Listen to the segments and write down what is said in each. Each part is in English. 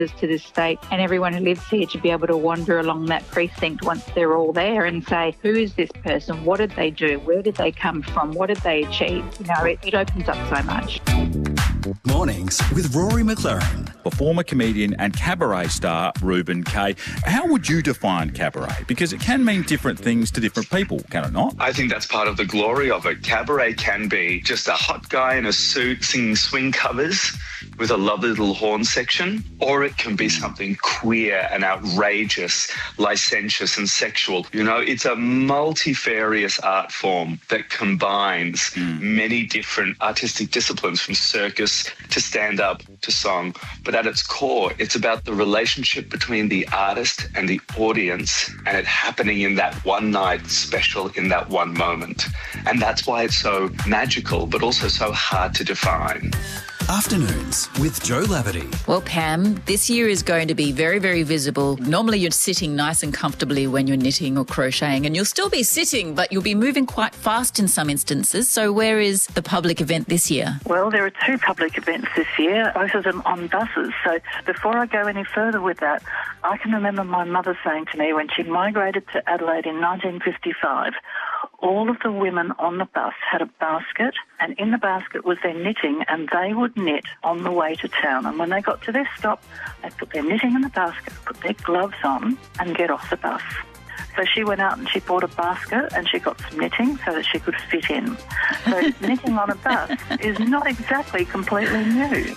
to this state, and everyone who lives here to be able to wander along that precinct once they're all there and say, who is this person? What did they do? Where did they come from? What did they achieve? It opens up so much. Mornings with Rory McLaren. For former comedian and cabaret star Reuben Kaye. How would you define cabaret? Because it can mean different things to different people, can it not? I think that's part of the glory of it. Cabaret can be just a hot guy in a suit singing swing covers with a lovely little horn section, or it can be something queer and outrageous, licentious and sexual. It's a multifarious art form that combines many different artistic disciplines, from circus to stand-up to song. But at its core, it's about the relationship between the artist and the audience, and it happening in that one night special, in that one moment. And that's why it's so magical, but also so hard to define. Afternoons with Joe Labadie. Well, Pam, this year is going to be very, very visible. Normally you're sitting nice and comfortably when you're knitting or crocheting, and you'll still be sitting, but you'll be moving quite fast in some instances. So where is the public event this year? Well, there are two public events this year, both of them on buses. So before I go any further with that, I can remember my mother saying to me when she migrated to Adelaide in 1955, all of the women on the bus had a basket, and in the basket was their knitting, and they would knit on the way to town. And when they got to their stop, they'd put their knitting in the basket, put their gloves on, and get off the bus. So she went out and she bought a basket and she got some knitting so that she could fit in. So knitting on a bus is not exactly completely new.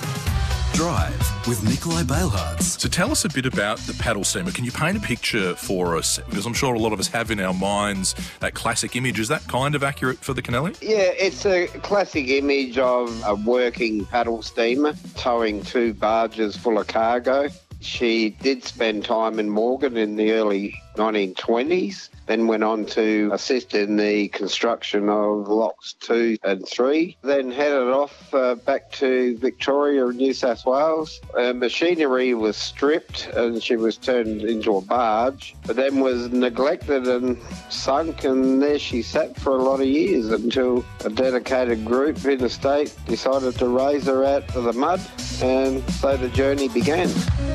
Drive with Nikolai Bailhartz. So tell us a bit about the paddle steamer. Can you paint a picture for us? Because I'm sure a lot of us have in our minds that classic image. Is that kind of accurate for the Kennelly? Yeah, it's a classic image of a working paddle steamer towing two barges full of cargo. She did spend time in Morgan in the early 1920s, then went on to assist in the construction of locks 2 and 3, then headed off back to Victoria and New South Wales. Her machinery was stripped and she was turned into a barge, but then was neglected and sunk, and there she sat for a lot of years until a dedicated group in the state decided to raise her out of the mud, and so the journey began.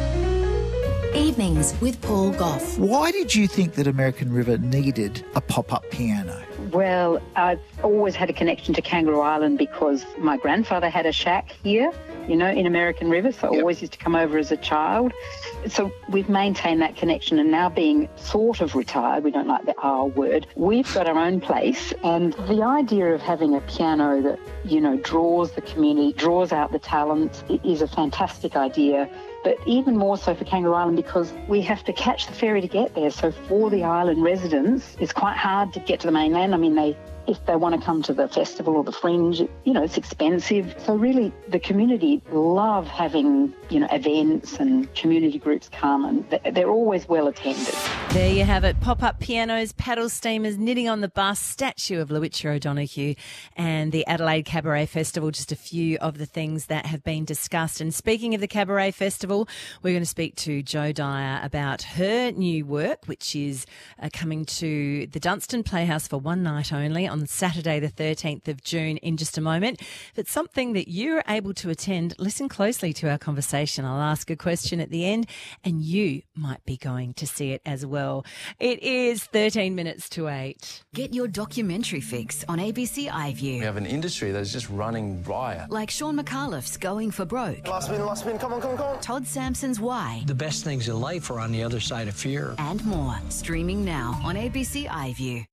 Evenings with Paul Gough. Why did you think that American River needed a pop-up piano? Well, I've always had a connection to Kangaroo Island because my grandfather had a shack here, in American River, so I always used to come over as a child. So we've maintained that connection, and now being sort of retired, we don't like the R word, we've got our own place, and the idea of having a piano that, draws the community, draws out the talent, is a fantastic idea. But even more so for Kangaroo Island because we have to catch the ferry to get there. So for the island residents, it's quite hard to get to the mainland. I mean, if they want to come to the festival or the fringe, it's expensive. So really the community love having, events and community groups come, and they're always well attended. There you have it. Pop-up pianos, paddle steamers, knitting on the bus, statue of Lowitja O'Donoghue, and the Adelaide Cabaret Festival, just a few of the things that have been discussed. And speaking of the Cabaret Festival, we're going to speak to Jo Dyer about her new work, which is coming to the Dunstan Playhouse for one night only on Saturday the 13th of June in just a moment. But something that you're able to attend, listen closely to our conversation. I'll ask a question at the end and you might be going to see it as well. It is 13 minutes to 8. Get your documentary fix on ABC iView. We have an industry that's just running riot. Like Sean McAuliffe's Going for Broke. Last spin, come on. Todd Sampson's Why. The best things in life are on the other side of fear. And more. Streaming now on ABC iView.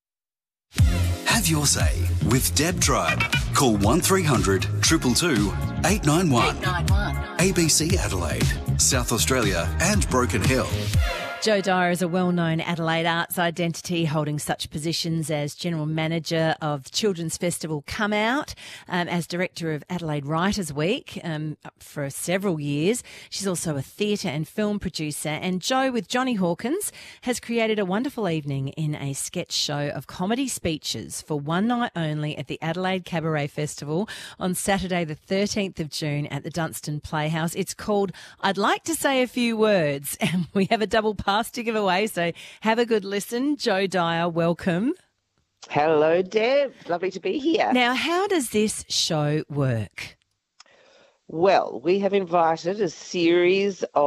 Have your say with Deb Tribe. Call 1300 222 891. ABC Adelaide, South Australia and Broken Hill. Jo Dyer is a well-known Adelaide arts identity, holding such positions as General Manager of Children's Festival Come Out, as Director of Adelaide Writers' Week for several years. She's also a theatre and film producer, and Jo, with Johnny Hawkins, has created a wonderful evening in a sketch show of comedy speeches for one night only at the Adelaide Cabaret Festival on Saturday the 13th of June at the Dunstan Playhouse. It's called I'd Like to Say a Few Words, and we have a double pass to give away, so have a good listen. Jo Dyer, welcome. Hello, Deb. Lovely to be here. Now, how does this show work? Well, we have invited a series